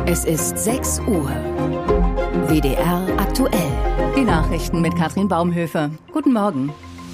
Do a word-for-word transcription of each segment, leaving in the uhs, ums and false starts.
Es ist sechs Uhr. W D R aktuell. Die Nachrichten mit Katrin Baumhöfer. Guten Morgen.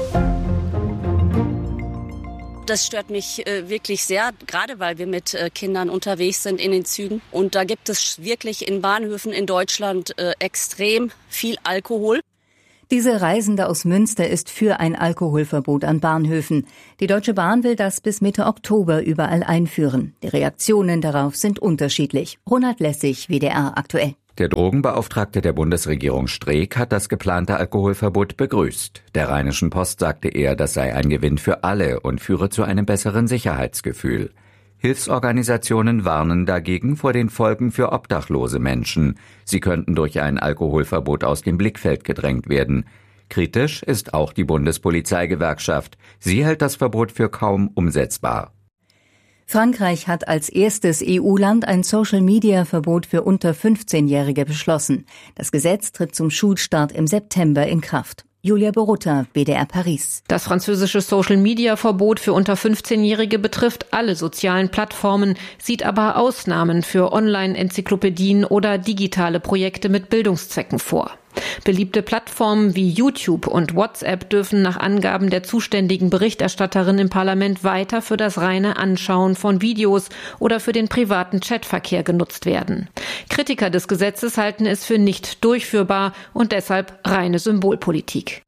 Das stört mich äh, wirklich sehr, gerade weil wir mit äh, Kindern unterwegs sind in den Zügen. Und da gibt es wirklich in Bahnhöfen in Deutschland äh, extrem viel Alkohol. Diese Reisende aus Münster ist für ein Alkoholverbot an Bahnhöfen. Die Deutsche Bahn will das bis Mitte Oktober überall einführen. Die Reaktionen darauf sind unterschiedlich. Ronald Lessig, W D R aktuell. Der Drogenbeauftragte der Bundesregierung Streeck hat das geplante Alkoholverbot begrüßt. Der Rheinischen Post sagte er, das sei ein Gewinn für alle und führe zu einem besseren Sicherheitsgefühl. Hilfsorganisationen warnen dagegen vor den Folgen für obdachlose Menschen. Sie könnten durch ein Alkoholverbot aus dem Blickfeld gedrängt werden. Kritisch ist auch die Bundespolizeigewerkschaft. Sie hält das Verbot für kaum umsetzbar. Frankreich hat als erstes E U-Land ein Social-Media-Verbot für unter fünfzehnjährige beschlossen. Das Gesetz tritt zum Schulstart im September in Kraft. Julia Borutta, W D R Paris. Das französische Social-Media-Verbot für unter fünfzehnjährige betrifft alle sozialen Plattformen, sieht aber Ausnahmen für Online-Enzyklopädien oder digitale Projekte mit Bildungszwecken vor. Beliebte Plattformen wie YouTube und WhatsApp dürfen nach Angaben der zuständigen Berichterstatterin im Parlament weiter für das reine Anschauen von Videos oder für den privaten Chatverkehr genutzt werden. Kritiker des Gesetzes halten es für nicht durchführbar und deshalb reine Symbolpolitik.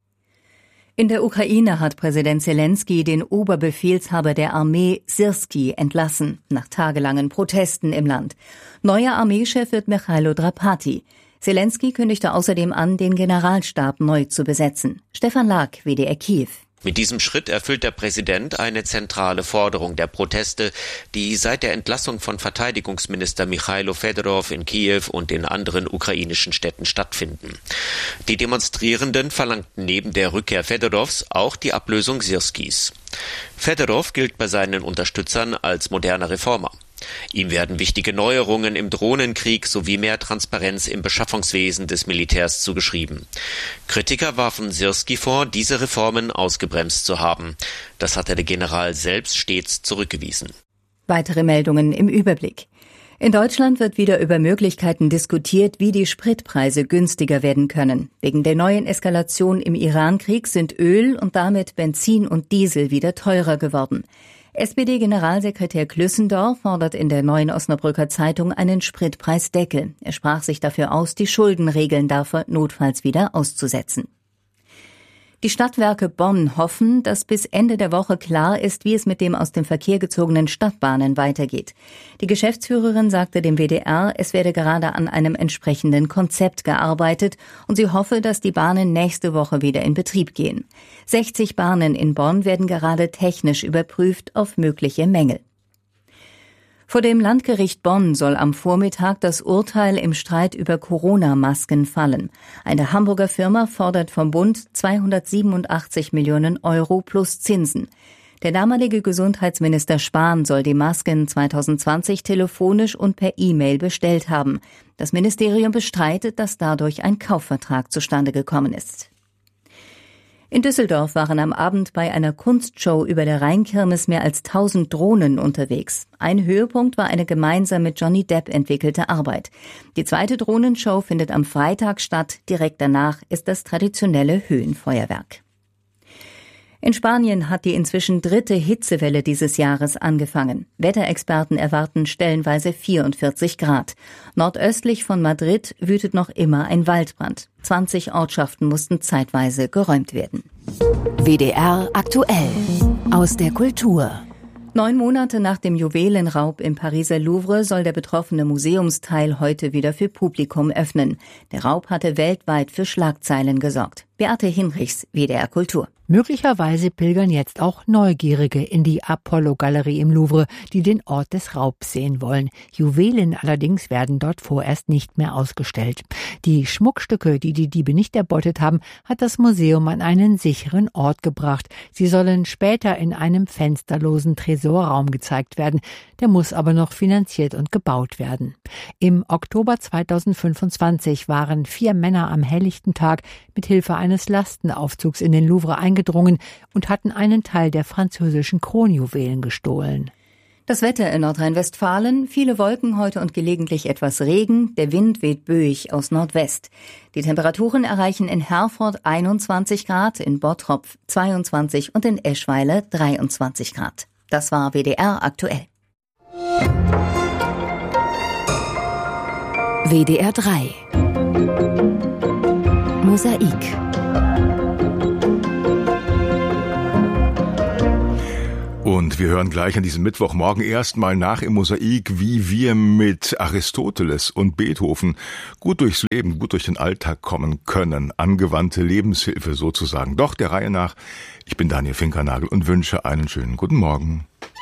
In der Ukraine hat Präsident Zelensky den Oberbefehlshaber der Armee Syrskyi entlassen, nach tagelangen Protesten im Land. Neuer Armeechef wird Michailo Drapati. Zelensky kündigte außerdem an, den Generalstab neu zu besetzen. Stefan Lag, W D R Kiew. Mit diesem Schritt erfüllt der Präsident eine zentrale Forderung der Proteste, die seit der Entlassung von Verteidigungsminister Michailo Fedorov in Kiew und in anderen ukrainischen Städten stattfinden. Die Demonstrierenden verlangten neben der Rückkehr Fedorovs auch die Ablösung Syrskis. Fedorov gilt bei seinen Unterstützern als moderner Reformer. Ihm werden wichtige Neuerungen im Drohnenkrieg sowie mehr Transparenz im Beschaffungswesen des Militärs zugeschrieben. Kritiker warfen Syrskyi vor, diese Reformen ausgebremst zu haben. Das hatte der General selbst stets zurückgewiesen. Weitere Meldungen im Überblick. In Deutschland wird wieder über Möglichkeiten diskutiert, wie die Spritpreise günstiger werden können. Wegen der neuen Eskalation im Irankrieg sind Öl und damit Benzin und Diesel wieder teurer geworden. S P D-Generalsekretär Klüssendorf fordert in der Neuen Osnabrücker Zeitung einen Spritpreisdeckel. Er sprach sich dafür aus, die Schuldenregeln dafür notfalls wieder auszusetzen. Die Stadtwerke Bonn hoffen, dass bis Ende der Woche klar ist, wie es mit dem aus dem Verkehr gezogenen Stadtbahnen weitergeht. Die Geschäftsführerin sagte dem W D R, es werde gerade an einem entsprechenden Konzept gearbeitet und sie hoffe, dass die Bahnen nächste Woche wieder in Betrieb gehen. sechzig Bahnen in Bonn werden gerade technisch überprüft auf mögliche Mängel. Vor dem Landgericht Bonn soll am Vormittag das Urteil im Streit über Corona-Masken fallen. Eine Hamburger Firma fordert vom Bund zweihundertsiebenundachtzig Millionen Euro plus Zinsen. Der damalige Gesundheitsminister Spahn soll die Masken zweitausendzwanzig telefonisch und per E-Mail bestellt haben. Das Ministerium bestreitet, dass dadurch ein Kaufvertrag zustande gekommen ist. In Düsseldorf waren am Abend bei einer Kunstshow über der Rheinkirmes mehr als tausend Drohnen unterwegs. Ein Höhepunkt war eine gemeinsam mit Johnny Depp entwickelte Arbeit. Die zweite Drohnenshow findet am Freitag statt. Direkt danach ist das traditionelle Höhenfeuerwerk. In Spanien hat die inzwischen dritte Hitzewelle dieses Jahres angefangen. Wetterexperten erwarten stellenweise vierundvierzig Grad. Nordöstlich von Madrid wütet noch immer ein Waldbrand. zwanzig Ortschaften mussten zeitweise geräumt werden. W D R aktuell aus der Kultur. Neun Monate nach dem Juwelenraub im Pariser Louvre soll der betroffene Museumsteil heute wieder für Publikum öffnen. Der Raub hatte weltweit für Schlagzeilen gesorgt. Beate Hinrichs, W D R Kultur. Möglicherweise pilgern jetzt auch Neugierige in die Apollo-Galerie im Louvre, die den Ort des Raubs sehen wollen. Juwelen allerdings werden dort vorerst nicht mehr ausgestellt. Die Schmuckstücke, die die Diebe nicht erbeutet haben, hat das Museum an einen sicheren Ort gebracht. Sie sollen später in einem fensterlosen Tresorraum gezeigt werden. Der muss aber noch finanziert und gebaut werden. Im Oktober zweitausendfünfundzwanzig waren vier Männer am helllichten Tag mit Hilfe eines Lastenaufzugs in den Louvre eingedrungen und hatten einen Teil der französischen Kronjuwelen gestohlen. Das Wetter in Nordrhein-Westfalen, viele Wolken heute und gelegentlich etwas Regen, der Wind weht böig aus Nordwest. Die Temperaturen erreichen in Herford einundzwanzig Grad, in Bottrop zweiundzwanzig und in Eschweiler dreiundzwanzig Grad. Das war W D R aktuell. W D R drei Mosaik. Und wir hören gleich an diesem Mittwochmorgen erstmal nach im Mosaik, wie wir mit Aristoteles und Beethoven gut durchs Leben, gut durch den Alltag kommen können. Angewandte Lebenshilfe sozusagen. Doch der Reihe nach, ich bin Daniel Finkernagel und wünsche einen schönen guten Morgen.